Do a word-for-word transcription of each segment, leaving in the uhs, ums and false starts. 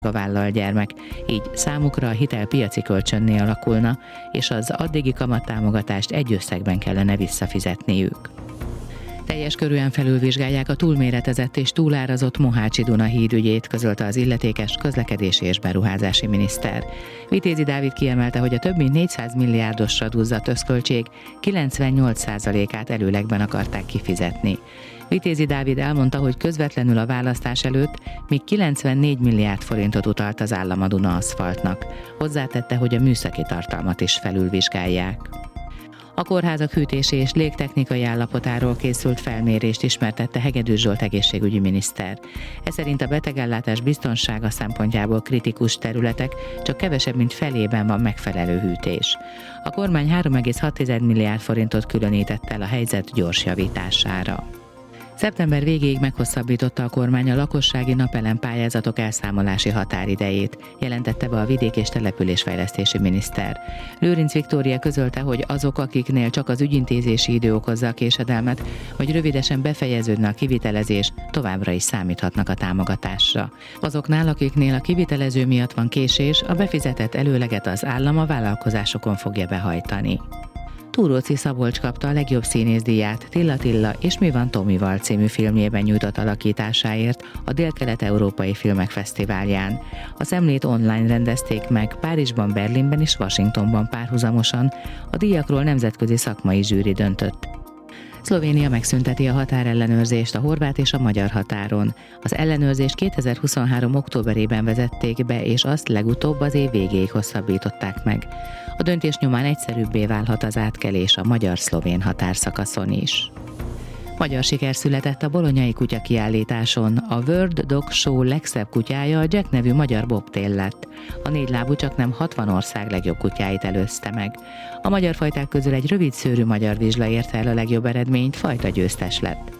vállal gyermek, így számukra a hitel piaci kölcsönné alakulna, és az addigi kamattámogatást egy összegben kellene visszafizetniük. Teljes körűen felülvizsgálják a túlméretezett és túlárazott Mohácsi-Duna híd ügyét, közölte az illetékes közlekedési és beruházási miniszter. Vitézi Dávid kiemelte, hogy a több mint négyszáz milliárdosra duzzadt összköltség kilencvennyolc százalékát előlegben akarták kifizetni. Vitézi Dávid elmondta, hogy közvetlenül a választás előtt még kilencvennégy milliárd forintot utalt az állam a Duna aszfaltnak. Hozzátette, hogy a műszaki tartalmat is felülvizsgálják. A kórházak hűtési és légtechnikai állapotáról készült felmérést ismertette Hegedűs Zsolt egészségügyi miniszter. Ez szerint a betegellátás biztonsága szempontjából kritikus területek csak kevesebb, mint felében van megfelelő hűtés. A kormány három egész hat milliárd forintot különített el a helyzet gyors javítására. Szeptember végéig meghosszabbította a kormány a lakossági napelem pályázatok elszámolási határidejét, jelentette be a vidék- és településfejlesztési miniszter. Lőrinc Viktória közölte, hogy azok, akiknél csak az ügyintézési idő okozza a késedelmet, vagy rövidesen befejeződne a kivitelezés, továbbra is számíthatnak a támogatásra. Azoknál, akiknél a kivitelező miatt van késés, a befizetett előleget az állam a vállalkozásokon fogja behajtani. Túróczi Szabolcs kapta a legjobb színészdíját Tilla Tilla és Mi van Tomival című filmjében nyújtott alakításáért a Dél-Kelet-Európai Filmek Fesztiválján. A szemlét online rendezték meg Párizsban, Berlinben és Washingtonban párhuzamosan, a díjakról nemzetközi szakmai zsűri döntött. Szlovénia megszünteti a határellenőrzést a horvát és a magyar határon. Az ellenőrzést kétezer-huszonhárom októberében vezették be, és azt legutóbb az év végéig hosszabbították meg. A döntés nyomán egyszerűbbé válhat az átkelés a magyar-szlovén határszakaszon is. Magyar siker született a bolonyai kutyakiállításon. A World Dog Show legszebb kutyája a Jack nevű magyar bobtail lett. A négylábú csaknem hatvan ország legjobb kutyáit előzte meg. A magyar fajták közül egy rövid szőrű magyar vizsla érte el a legjobb eredményt, fajta győztes lett.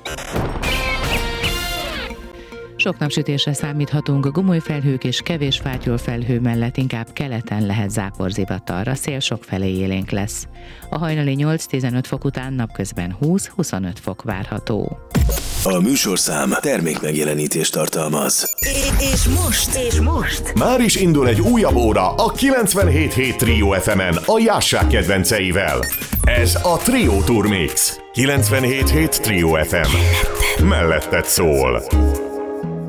Sok napsütésre számíthatunk, gomoly felhők és kevés fátyol felhő mellett inkább keleten lehet záporzivatar, a szél sokfelé élénk lesz. A hajnali nyolc-tizenöt fok után napközben húsz-huszonöt fok várható. A műsorszám termékmegjelenítést tartalmaz. És most, és most már is indul egy újabb óra a kilencvenhét hét Trio ef emen a Jássák kedvenceivel. Ez a Trio Tour Mix. kilencvenhét hét Trio ef em. Melletted szól.